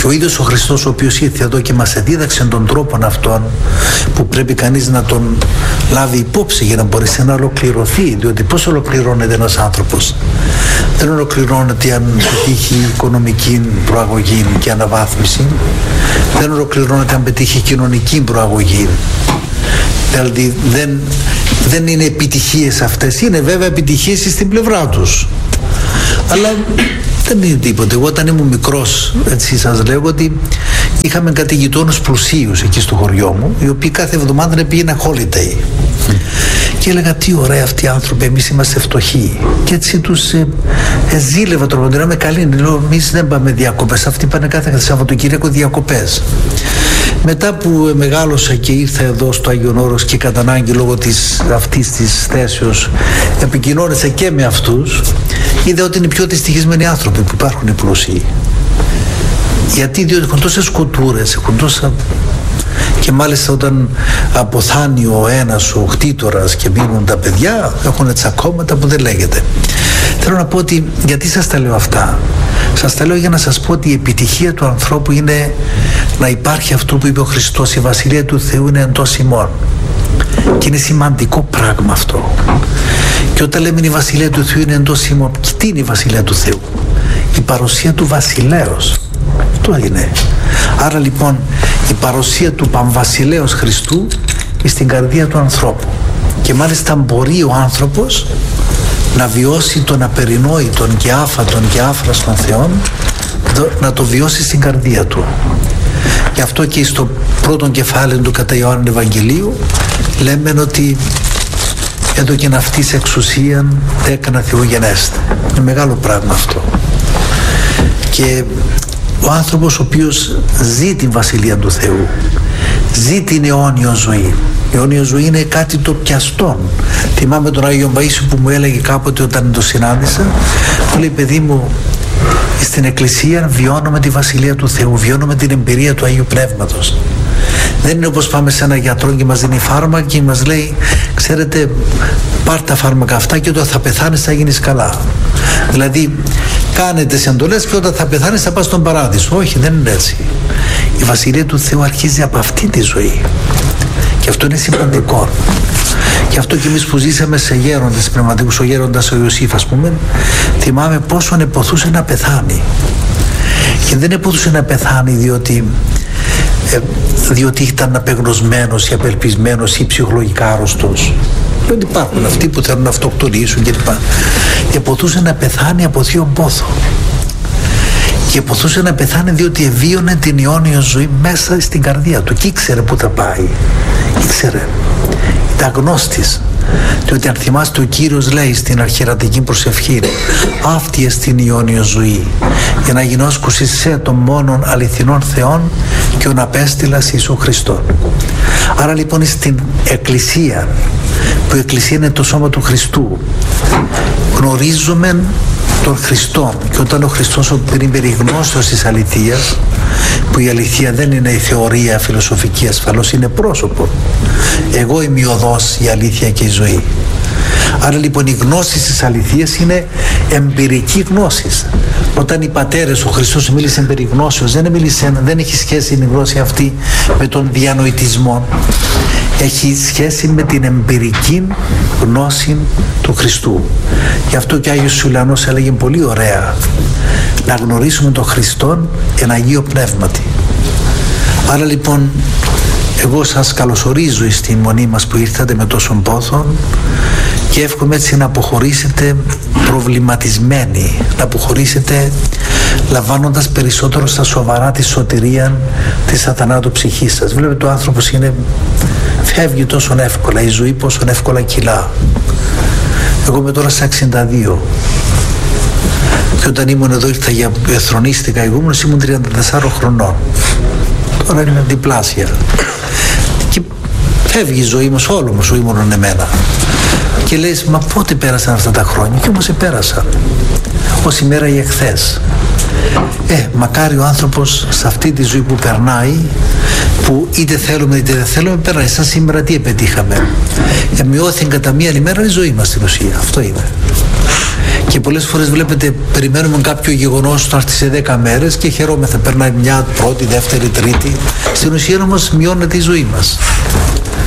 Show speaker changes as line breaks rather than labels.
Και ο ίδιος ο Χριστός, ο οποίος ήρθε εδώ και μας εδίδαξε τον τρόπο αυτόν που πρέπει κανείς να τον λάβει υπόψη για να μπορέσει να ολοκληρωθεί, διότι πώς ολοκληρώνεται ένας άνθρωπος? Δεν ολοκληρώνεται αν πετύχει οικονομική προαγωγή και αναβάθμιση, δεν ολοκληρώνεται αν πετύχει κοινωνική προαγωγή. Δηλαδή δεν είναι επιτυχίες αυτές, είναι βέβαια επιτυχίες στην πλευρά τους, αλλά δεν είναι τίποτε. Εγώ όταν ήμουν μικρός, έτσι σας λέω, ότι είχαμε κάτι γειτόνους πλουσίους εκεί στο χωριό μου, οι οποίοι κάθε εβδομάδα πήγαιναν holiday. Και έλεγα τι ωραία αυτοί οι άνθρωποι, εμείς είμαστε φτωχοί. Και έτσι τους ζήλευα τρομοντήρα με καλή. Λέω εμείς δεν πάμε διακοπές, αυτοί πάνε κάθε Σαββατοκύριακο διακοπές. Μετά που μεγάλωσα και ήρθα εδώ στο Άγιον Όρος και κατά ανάγκη λόγω αυτής της θέσεως επικοινώνησα και με αυτούς, είδα ότι είναι οι πιο δυστυχισμένοι άνθρωποι που υπάρχουν οι πλούσιοι. Γιατί? Διότι έχουν τόσες κοτούρες, έχουν τόσα... Και μάλιστα όταν αποθάνει ο ένας ο κτήτορας και μείνουν τα παιδιά, έχουν τσακώματα που δεν λέγεται. Θέλω να πω ότι, γιατί σας τα λέω αυτά? Σας τα λέω για να σας πω ότι η επιτυχία του ανθρώπου είναι να υπάρχει αυτό που είπε ο Χριστός, η Βασιλεία του Θεού είναι εντός ημών. Και είναι σημαντικό πράγμα αυτό. Και όταν λέμε η Βασιλεία του Θεού είναι εντός ημών, και τι είναι η Βασιλεία του Θεού? Η παρουσία του Βασιλέως. Αυτό είναι. Άρα λοιπόν η παρουσία του Πανβασιλέως Χριστού στην καρδία του ανθρώπου. Και μάλιστα μπορεί ο άνθρωπος να βιώσει τον απερινόητον και άφατον και άφραστον Θεόν, να το βιώσει στην καρδία του. Γι' αυτό και στο πρώτον κεφάλαιο του κατά Ιωάννου Ευαγγελίου λέμε ότι εδώ και ναυτής εξουσίαν έκανα Θεού γενέστε. Είναι μεγάλο πράγμα αυτό. Και ο άνθρωπος ο οποίος ζει την Βασιλεία του Θεού, ζει την αιώνιο ζωή. Η αιώνια ζωή είναι κάτι το πιαστό. Θυμάμαι τον Άγιο Παΐσιο που μου έλεγε κάποτε όταν το συνάντησα, μου λέει παιδί μου, στην Εκκλησία βιώνουμε τη Βασιλεία του Θεού, βιώνουμε την εμπειρία του Αγίου Πνεύματος. Δεν είναι όπως πάμε σε ένα γιατρό και μας δίνει φάρμακα και μας λέει ξέρετε πάρ' τα φάρμακα αυτά και όταν θα πεθάνεις θα γίνεις καλά. Δηλαδή κάνε τις εντολές και όταν θα πεθάνεις θα πας στον παράδεισο. Όχι, δεν είναι έτσι. Η Βασιλεία του Θεού αρχίζει από αυτή τη ζωή. Και αυτό είναι σημαντικό. Και αυτό και εμείς που ζήσαμε σε γέροντες πνευματικούς, ο γέροντας ο Ιωσήφ ας πούμε, θυμάμαι πόσο εποθούσε να πεθάνει. Και δεν εποθούσε να πεθάνει διότι ήταν απεγνωσμένος ή απελπισμένος ή ψυχολογικά άρρωστος. Δεν υπάρχουν αυτοί που θέλουν να αυτοκτονήσουν κλπ. Εποθούσε να πεθάνει από θείο πόθο. Και εποθούσε να πεθάνει διότι εβίωνε την αιώνια ζωή μέσα στην καρδία του και ήξερε που θα πάει. Ήξερε. Ήταν γνώστης. Διότι αν θυμάστε ο Κύριος λέει στην αρχιερατική προσευχή αυτή εστιν η αιώνια ζωή για να γινώσκουσι σε των μόνον αληθινών Θεών και ον απέστειλας Ιησού Χριστόν. Άρα λοιπόν στην Εκκλησία, που η Εκκλησία είναι το σώμα του Χριστού, γνωρίζουμε τον Χριστό. Και όταν ο Χριστός είναι περιγνώστος της αληθείας, που η αληθεία δεν είναι η θεωρία φιλοσοφική ασφαλώς, είναι πρόσωπο. Εγώ είμαι η οδός, η αλήθεια και η ζωή. Άρα λοιπόν η γνώση της αληθείας είναι εμπειρική γνώση. Όταν οι πατέρες, ο Χριστός μίλησε περί γνώσεως, δεν έχει σχέση η γνώση αυτή με τον διανοητισμό. Έχει σχέση με την εμπειρική γνώση του Χριστού. Γι' αυτό και ο Άγιος Σουλιανός έλεγε πολύ ωραία, να γνωρίσουμε τον Χριστόν εν Αγίο Πνεύματι. Άρα λοιπόν εγώ σας καλωσορίζω στη μονή μας που ήρθατε με τόσον πόθον και εύχομαι έτσι να αποχωρήσετε προβληματισμένοι, να αποχωρήσετε λαμβάνοντας περισσότερο στα σοβαρά τη σωτηρία της αθανάτου ψυχής σας. Βλέπετε ο άνθρωπος φεύγει τόσο εύκολα, η ζωή πόσο εύκολα κυλά. Εγώ είμαι τώρα στα 62 και όταν ήμουν εδώ ήρθα για εθρονίστηκα ηγούμενος, ήμουν 34 χρονών. Τώρα είναι διπλάσια και φεύγει η ζωή μας, όλο μας ζωή μόνον εμένα. Και λες, μα πότε πέρασαν αυτά τα χρόνια? Και όμως πέρασαν ως ημέρα ή εχθές. Μακάρι ο άνθρωπος σε αυτή τη ζωή που περνάει, που είτε θέλουμε είτε δεν θέλουμε, περνάει. Σαν σήμερα τι επετύχαμε? Μειώθηκε κατά μία άλλη μέρα η ζωή μας στην ουσία. Αυτό είναι. Και πολλές φορές βλέπετε, περιμένουμε κάποιο γεγονός να έρθει σε 10 μέρες και χαιρόμεθα, περνάει μια πρώτη, δεύτερη, τρίτη. Στην ουσία όμως μειώνεται η ζωή μας.